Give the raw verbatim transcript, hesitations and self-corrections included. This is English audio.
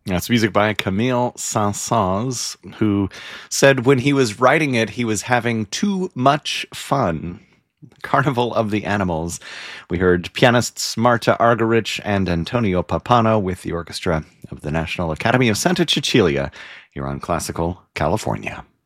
That's music by Camille Saint-Saëns, who said when he was writing it, he was having too much fun. Carnival of the Animals. We heard pianists Marta Argerich and Antonio Pappano with the orchestra of the National Academy of Santa Cecilia here on Classical California.